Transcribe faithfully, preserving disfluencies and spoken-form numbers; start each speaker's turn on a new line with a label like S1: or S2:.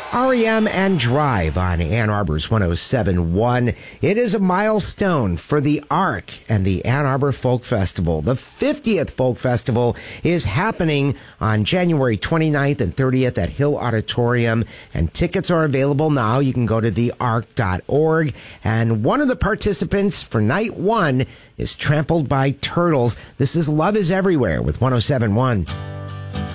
S1: R E M and Drive on Ann Arbor's one oh seven point one. It is a milestone for the ARC and the Ann Arbor Folk Festival. The fiftieth Folk Festival is happening on January twenty-ninth and thirtieth at Hill Auditorium, and tickets are available now. You can go to the arc dot org, and one of the participants for night one is Trampled by Turtles. This is Love is Everywhere with one oh seven point one.